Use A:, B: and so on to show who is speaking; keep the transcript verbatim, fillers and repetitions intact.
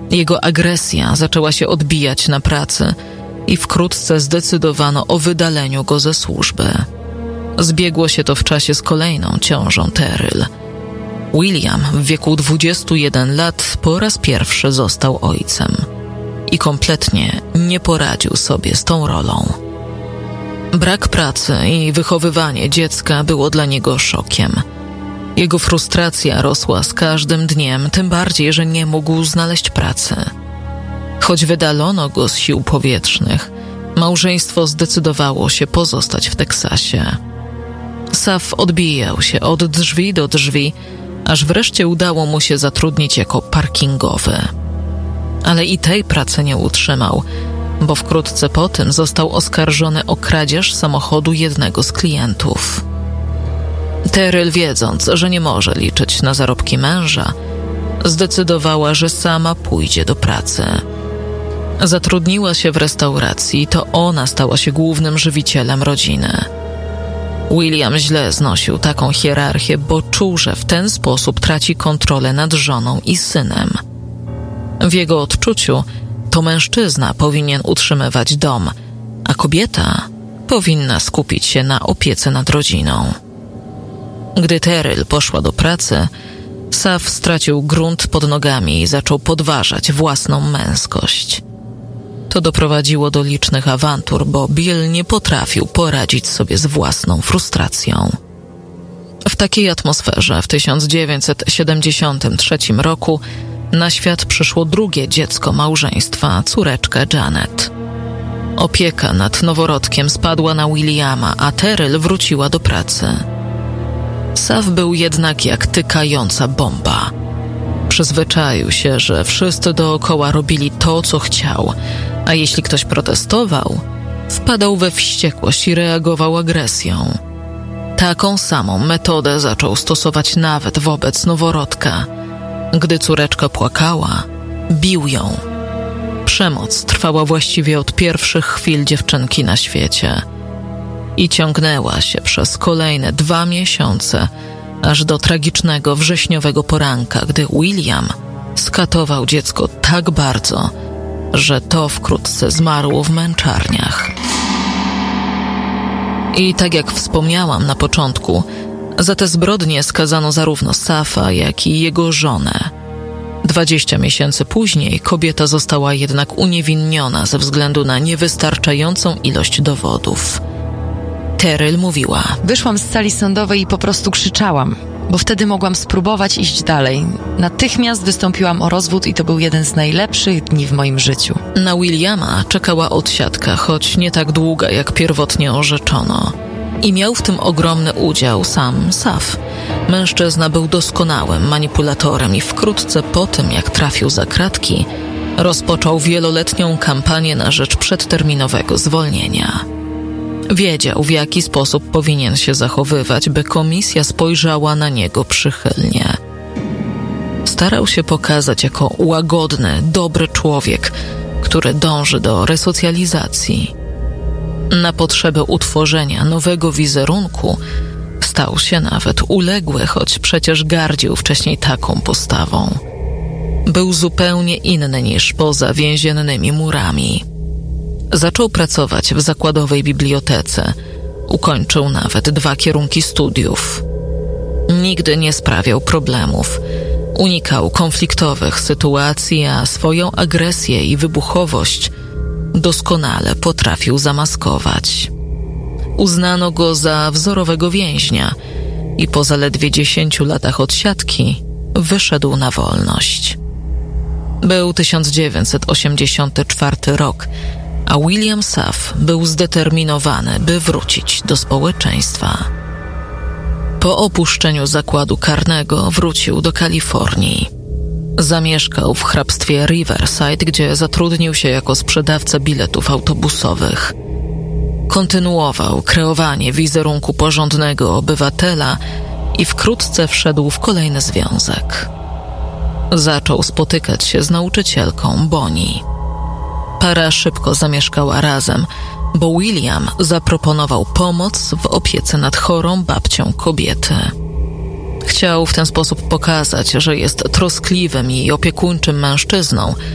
A: Jego agresja zaczęła się odbijać na pracy i wkrótce zdecydowano o wydaleniu go ze służby. Zbiegło się to w czasie z kolejną ciążą Terryl. William w wieku dwudziestu jeden lat po raz pierwszy został ojcem i kompletnie nie poradził sobie z tą rolą. Brak pracy i wychowywanie dziecka było dla niego szokiem. Jego frustracja rosła z każdym dniem, tym bardziej, że nie mógł znaleźć pracy. Choć wydalono go z sił powietrznych, małżeństwo zdecydowało się pozostać w Teksasie. Saf odbijał się od drzwi do drzwi, aż wreszcie udało mu się zatrudnić jako parkingowy. Ale i tej pracy nie utrzymał, bo wkrótce po tym został oskarżony o kradzież samochodu jednego z klientów. Terryl, wiedząc, że nie może liczyć na zarobki męża, zdecydowała, że sama pójdzie do pracy. Zatrudniła się w restauracji i to ona stała się głównym żywicielem rodziny. William źle znosił taką hierarchię, bo czuł, że w ten sposób traci kontrolę nad żoną i synem. W jego odczuciu to mężczyzna powinien utrzymywać dom, a kobieta powinna skupić się na opiece nad rodziną. Gdy Terryl poszła do pracy, Saf stracił grunt pod nogami i zaczął podważać własną męskość. To doprowadziło do licznych awantur, bo Bill nie potrafił poradzić sobie z własną frustracją. W takiej atmosferze w tysiąc dziewięćset siedemdziesiątym trzecim roku na świat przyszło drugie dziecko małżeństwa, córeczka Janet. Opieka nad noworodkiem spadła na Williama, a Terryl wróciła do pracy. Saf był jednak jak tykająca bomba. Przyzwyczaił się, że wszyscy dookoła robili to, co chciał, a jeśli ktoś protestował, wpadał we wściekłość i reagował agresją. Taką samą metodę zaczął stosować nawet wobec noworodka. Gdy córeczka płakała, bił ją. Przemoc trwała właściwie od pierwszych chwil dziewczynki na świecie i ciągnęła się przez kolejne dwa miesiące, aż do tragicznego wrześniowego poranka, gdy William skatował dziecko tak bardzo, że to wkrótce zmarło w męczarniach. I tak jak wspomniałam na początku, za te zbrodnie skazano zarówno Safa, jak i jego żonę. Dwadzieścia miesięcy później kobieta została jednak uniewinniona ze względu na niewystarczającą ilość dowodów. Terryl mówiła:
B: Wyszłam z sali sądowej i po prostu krzyczałam, bo wtedy mogłam spróbować iść dalej. Natychmiast wystąpiłam o rozwód i to był jeden z najlepszych dni w moim życiu.
A: Na Williama czekała odsiadka, choć nie tak długa, jak pierwotnie orzeczono. I miał w tym ogromny udział sam Saf. Mężczyzna był doskonałym manipulatorem i wkrótce po tym, jak trafił za kratki, rozpoczął wieloletnią kampanię na rzecz przedterminowego zwolnienia. Wiedział, w jaki sposób powinien się zachowywać, by komisja spojrzała na niego przychylnie. Starał się pokazać jako łagodny, dobry człowiek, który dąży do resocjalizacji. Na potrzeby utworzenia nowego wizerunku stał się nawet uległy, choć przecież gardził wcześniej taką postawą. Był zupełnie inny niż poza więziennymi murami. Zaczął pracować w zakładowej bibliotece. Ukończył nawet dwa kierunki studiów. Nigdy nie sprawiał problemów. Unikał konfliktowych sytuacji, a swoją agresję i wybuchowość doskonale potrafił zamaskować. Uznano go za wzorowego więźnia i po zaledwie dziesięciu latach odsiadki wyszedł na wolność. Był tysiąc dziewięćset osiemdziesiąty czwarty rok, a William Saf był zdeterminowany, by wrócić do społeczeństwa. Po opuszczeniu zakładu karnego wrócił do Kalifornii. Zamieszkał w hrabstwie Riverside, gdzie zatrudnił się jako sprzedawca biletów autobusowych. Kontynuował kreowanie wizerunku porządnego obywatela i wkrótce wszedł w kolejny związek. Zaczął spotykać się z nauczycielką Bonnie. Para szybko zamieszkała razem, bo William zaproponował pomoc w opiece nad chorą babcią kobiety. Chciał w ten sposób pokazać, że jest troskliwym i opiekuńczym mężczyzną,